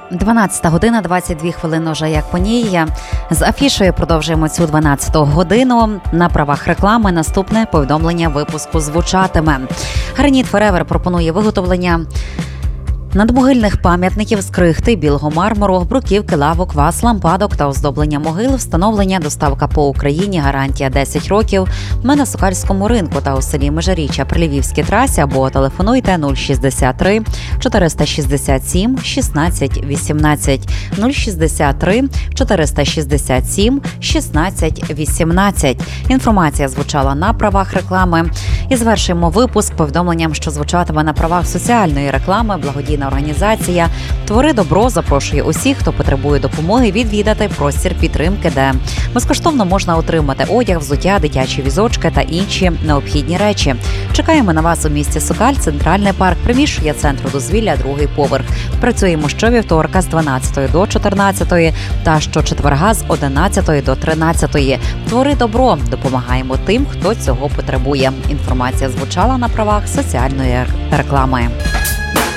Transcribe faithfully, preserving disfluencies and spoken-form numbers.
дванадцята година, двадцять дві хвилини вже як по ній. З афішою продовжуємо цю дванадцяту годину. На правах реклами наступне повідомлення випуску звучатиме. Граніт Форевер пропонує виготовлення надмогильних пам'ятників з крихти, білого мармуру, бруківки, лавок, ваз, лампадок та оздоблення могил, встановлення, доставка по Україні, гарантія десять років. Ми на Сокальському ринку та у селі Межиріччя при Львівській трасі або телефонуйте нуль шістдесят три чотириста шістдесят сім шістнадцять вісімнадцять нуль шістдесят три чотириста шістдесят сім шістнадцять вісімнадцять. Інформація звучала на правах реклами. І завершуємо випуск повідомленням, що звучатиме на правах соціальної реклами. Благодійна організація «Твори добро» запрошує усіх, хто потребує допомоги, відвідати простір підтримки, де безкоштовно можна отримати одяг, взуття, дитячі візочки та інші необхідні речі. Чекаємо на вас у місті Сокаль, Центральний парк, приміщення центру дозвілля, другий поверх. Працюємо щовівторка з дванадцятої до чотирнадцятої та щочетверга з одинадцятої до тринадцятої. «Твори добро» – допомагаємо тим, хто цього потребує. Інформація звучала на правах соціальної реклами.